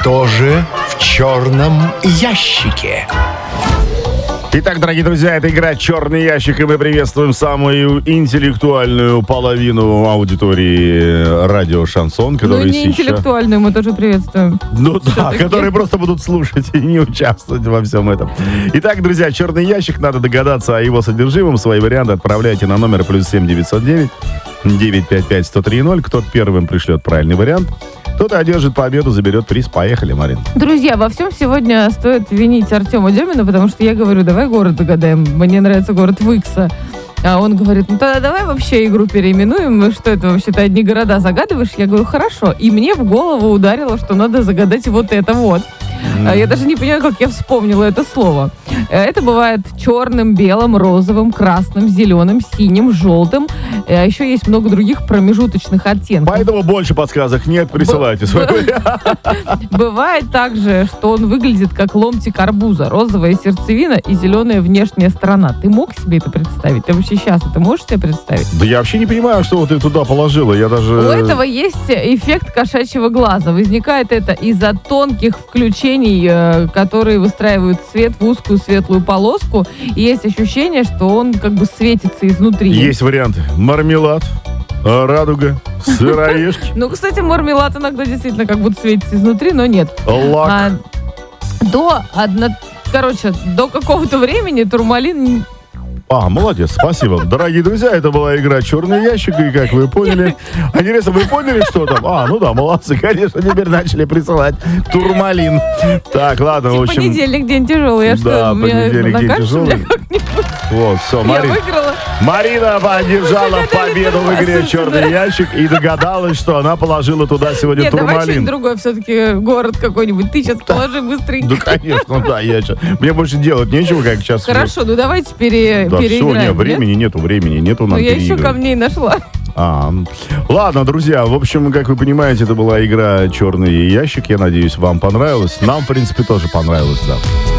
Что же в черном ящике? Итак, дорогие друзья, это игра «Черный ящик», и мы приветствуем самую интеллектуальную половину аудитории радио «Шансон», которые не сейчас... интеллектуальную мы тоже приветствуем. Ну да, которые просто будут слушать и не участвовать во всем этом. Итак, друзья, «Черный ящик», надо догадаться о его содержимом. Свои варианты отправляйте на номер +7 909 955 1030. Кто первым пришлет правильный вариант, тот и одержит победу, заберет приз. Поехали, Марин. Друзья, во всем сегодня стоит винить Артема Демина, потому что я говорю, давай город загадаем. Мне нравится город Выкса. А он говорит, ну тогда давай вообще игру переименуем. Что это вообще-то одни города загадываешь? Я говорю, хорошо. И мне в голову ударило, что надо загадать вот это вот. Я даже не понимаю, как я вспомнила это слово. Это бывает черным, белым, розовым, красным, зеленым, синим, желтым. А еще есть много других промежуточных оттенков. Поэтому больше подсказок нет, присылайте свои. Бывает также, что он выглядит как ломтик арбуза. Розовая сердцевина и зеленая внешняя сторона. Ты мог себе это представить? Ты вообще сейчас это можешь себе представить? Да я вообще не понимаю, что ты туда положила. Я даже... У этого есть эффект кошачьего глаза. Возникает это из-за тонких включений, которые выстраивают свет в узкую светлую полоску. И есть ощущение, что он как бы светится изнутри. Есть варианты. Мармелад, радуга, сыроежки. Ну, кстати, мармелад иногда действительно как будто светится изнутри, но нет. Лак. До какого-то времени турмалин... Молодец, спасибо. Дорогие друзья, это была игра «Черный ящик», и как вы поняли... Интересно, вы поняли, что там? Ну да, молодцы, конечно, теперь начали присылать турмалин. Так, ладно, в общем... Понедельник день тяжелый, я что, понедельник день тяжелый. Вот, все, Я выиграла. Марина одержала победу в игре «Черный ящик» и догадалась, что она положила туда сегодня Нет, давай турмалин. что-нибудь другое, все-таки город какой-нибудь. Ты сейчас положи быстренько. Да, конечно, да, мне больше делать нечего, как сейчас. Хорошо, ну давайте переиграем. Все, нет, времени нету нам я еще камней нашла. Ладно, друзья, в общем, как вы понимаете, это была игра «Черный ящик». Я надеюсь, вам понравилось. Нам, в принципе, тоже понравилось, да.